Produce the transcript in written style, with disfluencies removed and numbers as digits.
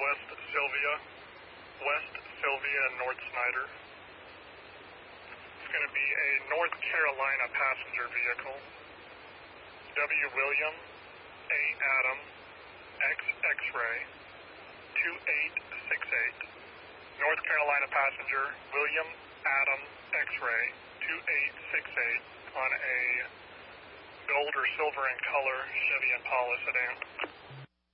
West Sylvia, and North Snyder. It's going to be a North Carolina passenger vehicle. W. William, A. Adam, X. X-ray, 2868. North Carolina passenger, William Adam X-ray, 2868 on a gold or silver in color Chevy Impala sedan.